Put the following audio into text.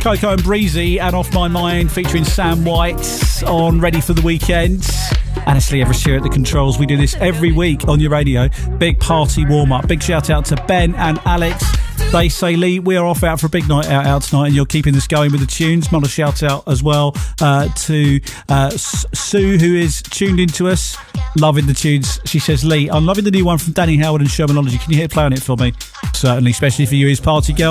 Coco and Breezy and Off My Mind featuring Sam White on Ready for the Weekend. Annesley Evershear at the controls. We do this every week on your radio. Big party warm-up. Big shout-out to Ben and Alex. They say, Lee, we are off out for a big night out tonight and you're keeping us going with the tunes. Not a shout-out as well to Sue, who is tuned into us, loving the tunes. She says, Lee, I'm loving the new one from Danny Howard and Shermanology. Can you hit play on it for me? Certainly, especially for you, his party girl.